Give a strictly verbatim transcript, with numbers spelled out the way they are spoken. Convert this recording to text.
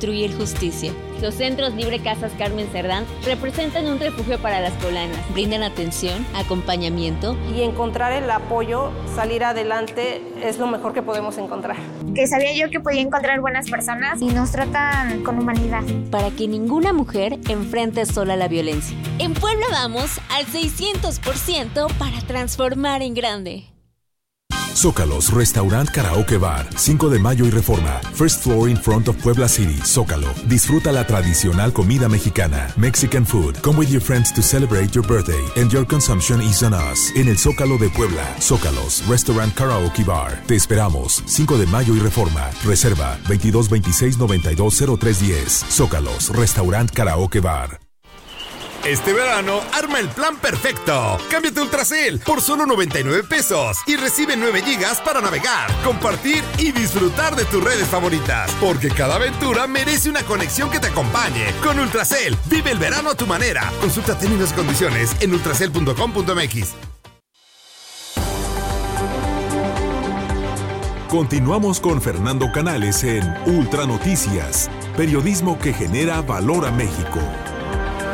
construir justicia. Los centros Libre Casas Carmen Cerdán representan un refugio para las poblanas. Brindan atención, acompañamiento. Y encontrar el apoyo, salir adelante, es lo mejor que podemos encontrar. Que sabía yo que podía encontrar buenas personas y nos tratan con humanidad. Para que ninguna mujer enfrente sola la violencia. En Puebla vamos al seiscientos por ciento para transformar en grande. Zócalos Restaurant Karaoke Bar, cinco de mayo y Reforma. First floor in front of Puebla City, Zócalo. Disfruta la tradicional comida mexicana, Mexican food. Come with your friends to celebrate your birthday and your consumption is on us. En el Zócalo de Puebla, Zócalos Restaurant Karaoke Bar. Te esperamos, cinco de mayo y Reforma. Reserva veintidós veintiséis noventa y dos cero tres diez. Zócalos Restaurant Karaoke Bar. Este verano, arma el plan perfecto. Cámbiate a Ultracel por solo noventa y nueve pesos y recibe nueve gigas para navegar, compartir y disfrutar de tus redes favoritas. Porque cada aventura merece una conexión que te acompañe. Con Ultracel, vive el verano a tu manera. Consulta términos y condiciones en ultracel punto com punto m x. Continuamos con Fernando Canales en Ultra Noticias, periodismo que genera valor a México.